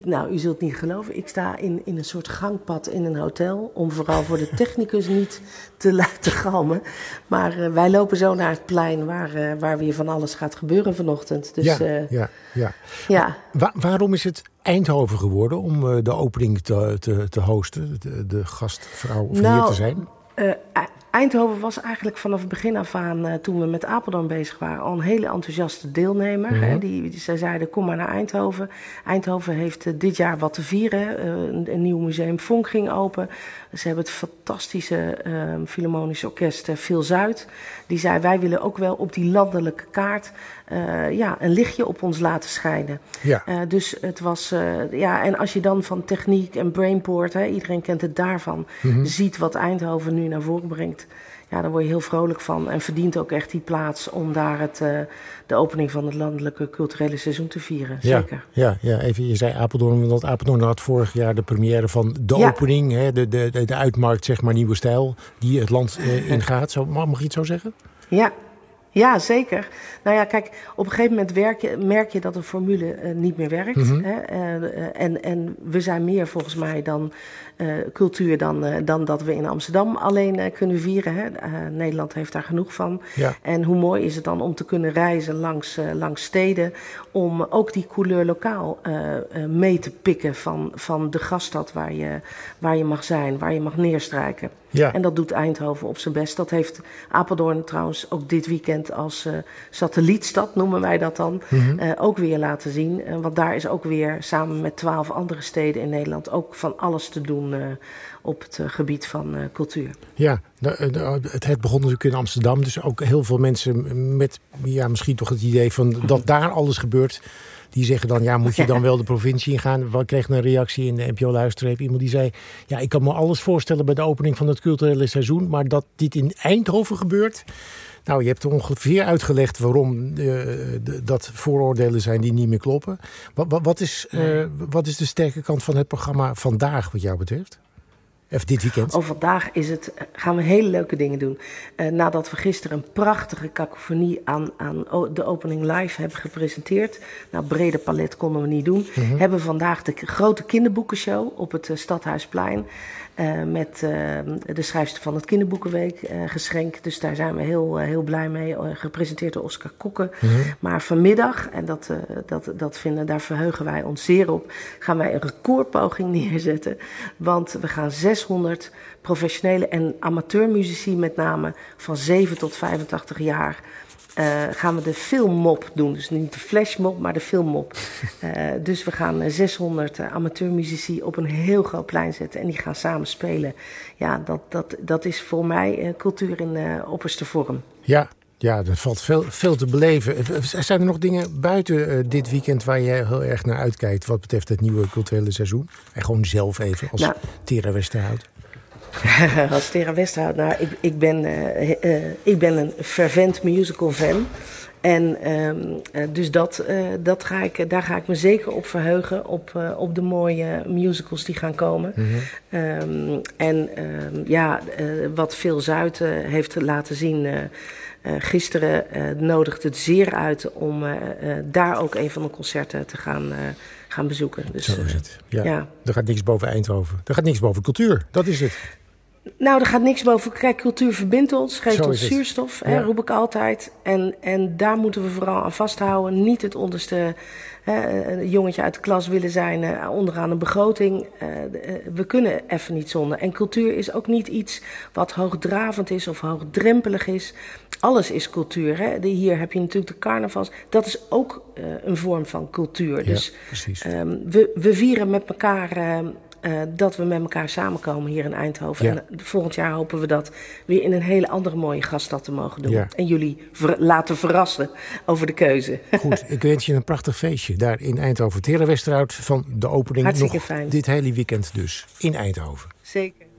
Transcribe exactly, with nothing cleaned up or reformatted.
Nou, u zult niet geloven, ik sta in, in een soort gangpad in een hotel om vooral voor de technicus niet te laten galmen. Maar uh, wij lopen zo naar het plein waar, uh, waar weer van alles gaat gebeuren vanochtend. Dus, ja, uh, ja, ja. ja. Wa- waarom is het Eindhoven geworden om uh, de opening te, te, te hosten, de, de gastvrouw of nou, heer te zijn? Uh, Eindhoven was eigenlijk vanaf het begin af aan, uh, toen we met Apeldoorn bezig waren, al een hele enthousiaste deelnemer. Mm-hmm. Hè, die, die, zij zeiden, kom maar naar Eindhoven. Eindhoven heeft uh, dit jaar wat te vieren. Uh, een, een nieuw museum Vonk ging open. Ze hebben het fantastische uh, Philharmonische Orkest uh, Phil Zuid. Die zei, wij willen ook wel op die landelijke kaart uh, ja, een lichtje op ons laten schijnen. Ja. Uh, dus het was, uh, ja, en als je dan van techniek en Brainport, hè, iedereen kent het daarvan, mm-hmm. ziet wat Eindhoven nu naar voren brengt. Ja, daar word je heel vrolijk van en verdient ook echt die plaats om daar het, uh, de opening van het landelijke culturele seizoen te vieren. Ja, zeker. Ja, ja, even, je zei Apeldoorn, want Apeldoorn had vorig jaar de première van de ja. opening, hè, de, de, de, de uitmarkt, zeg maar, nieuwe stijl, die het land uh, ingaat. Zo, mag je het zo zeggen? Ja. Ja, zeker. Nou ja, kijk, op een gegeven moment werk je, merk je dat een formule uh, niet meer werkt. Mm-hmm. Hè? Uh, uh, en, en we zijn meer volgens mij dan uh, cultuur dan, uh, dan dat we in Amsterdam alleen uh, kunnen vieren. Hè? Uh, Nederland heeft daar genoeg van. Ja. En hoe mooi is het dan om te kunnen reizen langs, uh, langs steden, om ook die couleur lokaal uh, uh, mee te pikken van, van de gaststad waar je, waar je mag zijn, waar je mag neerstrijken. Ja. En dat doet Eindhoven op zijn best. Dat heeft Apeldoorn trouwens ook dit weekend als uh, satellietstad, noemen wij dat dan, mm-hmm. uh, ook weer laten zien. Uh, want daar is ook weer samen met twaalf andere steden in Nederland ook van alles te doen uh, op het uh, gebied van uh, cultuur. Ja, de, de, het, het begon natuurlijk in Amsterdam. Dus ook heel veel mensen met ja, misschien toch het idee van dat daar alles gebeurt. Die zeggen dan, ja, moet je dan wel de provincie ingaan? We kregen een reactie in de N P O-luisterreep. Iemand die zei, ja, ik kan me alles voorstellen bij de opening van het culturele seizoen. Maar dat dit in Eindhoven gebeurt. Nou, je hebt ongeveer uitgelegd waarom uh, de, dat vooroordelen zijn die niet meer kloppen. Wat, wat, wat, is, uh, wat is de sterke kant van het programma vandaag wat jou betreft? Of dit weekend? Oh, vandaag is het, gaan we hele leuke dingen doen. Uh, nadat we gisteren een prachtige kakofonie aan, aan de opening live hebben gepresenteerd. Nou, brede palet konden we niet doen. Mm-hmm. Hebben we vandaag de grote kinderboekenshow op het uh, Stadhuisplein. Uh, met uh, de schrijfster van het Kinderboekenweek, uh, Geschenk. Dus daar zijn we heel, uh, heel blij mee. Uh, gepresenteerd door Oscar Kokke. Mm-hmm. Maar vanmiddag, en dat, uh, dat, dat vinden, daar verheugen wij ons zeer op, gaan wij een recordpoging neerzetten. Want we gaan zeshonderd professionele en amateurmuzici met name van zeven tot vijfentachtig jaar... Uh, gaan we de filmmop doen. Dus niet de flashmob, maar de filmmop. Uh, dus we gaan zeshonderd uh, amateurmuzici op een heel groot plein zetten. En die gaan samen spelen. Ja, dat, dat, dat is voor mij uh, cultuur in uh, opperste vorm. Ja, ja, er valt veel, veel te beleven. Zijn er nog dingen buiten uh, dit weekend waar je heel erg naar uitkijkt wat betreft het nieuwe culturele seizoen? En gewoon zelf even als nou, Tera Westerhout. Als Tera Westerhout, nou, ik, ik, ben, uh, uh, ik ben een fervent musical fan. En um, uh, dus dat, uh, dat ga ik, daar ga ik me zeker op verheugen, op, uh, op de mooie musicals die gaan komen. Mm-hmm. Um, en um, ja, uh, wat Phil Zuid uh, heeft laten zien uh, uh, gisteren, uh, nodigt het zeer uit om uh, uh, daar ook een van de concerten te gaan, uh, gaan bezoeken. Dus, Zo is het. Ja. Ja. Er gaat niks boven Eindhoven. Er gaat niks boven cultuur. Dat is het. Nou, er gaat niks boven. Kijk, cultuur verbindt ons, geeft ons zuurstof, hè, ja. roep ik altijd. En, en daar moeten we vooral aan vasthouden. Niet het onderste hè, een jongetje uit de klas willen zijn uh, onderaan een begroting. Uh, uh, we kunnen even niet zonder. En cultuur is ook niet iets wat hoogdravend is of hoogdrempelig is. Alles is cultuur. Hè. De, hier heb je natuurlijk de carnavals. Dat is ook uh, een vorm van cultuur. Ja, dus precies. Um, we, we vieren met elkaar... Uh, Uh, dat we met elkaar samenkomen hier in Eindhoven. Ja. En uh, volgend jaar hopen we dat weer in een hele andere mooie gaststad te mogen doen. Ja. En jullie ver- laten verrassen over de keuze. Goed, ik wens je een prachtig feestje daar in Eindhoven. Tera Westerhout van de opening. Hartstikke nog fijn. Dit hele weekend dus in Eindhoven. Zeker.